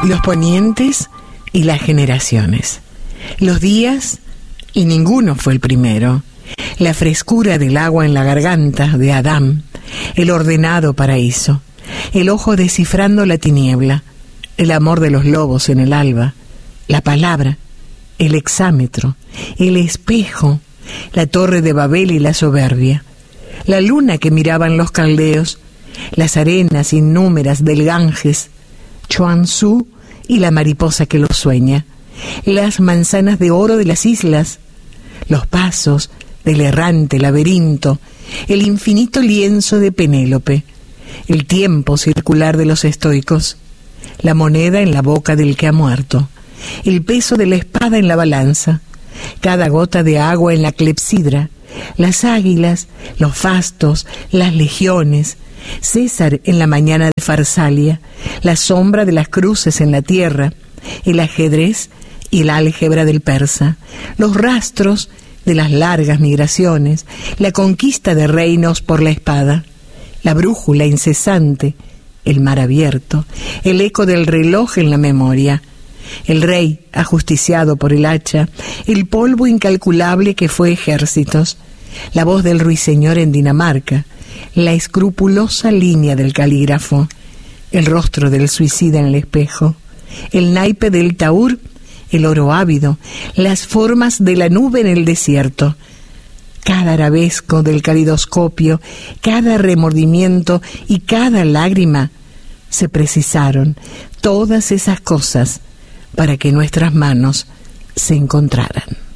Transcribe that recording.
los ponientes y las generaciones, los días y ninguno fue el primero, la frescura del agua en la garganta de Adán, el ordenado paraíso, el ojo descifrando la tiniebla, el amor de los lobos en el alba, la palabra, el hexámetro, el espejo, la torre de Babel y la soberbia, la luna que miraban los caldeos, las arenas innúmeras del Ganges, Chuanzú y la mariposa que lo sueña, las manzanas de oro de las islas, los pasos del errante laberinto, el infinito lienzo de Penélope, el tiempo circular de los estoicos, la moneda en la boca del que ha muerto, el peso de la espada en la balanza, cada gota de agua en la clepsidra, las águilas, los fastos, las legiones, César en la mañana de Farsalia, la sombra de las cruces en la tierra, el ajedrez y el álgebra del persa, los rastros de las largas migraciones, la conquista de reinos por la espada, la brújula incesante, el mar abierto, el eco del reloj en la memoria, el rey ajusticiado por el hacha, el polvo incalculable que fue ejércitos, la voz del ruiseñor en Dinamarca, la escrupulosa línea del calígrafo, el rostro del suicida en el espejo, el naipe del taur, el oro ávido, las formas de la nube en el desierto, cada arabesco del calidoscopio, cada remordimiento y cada lágrima, se precisaron todas esas cosas para que nuestras manos se encontraran.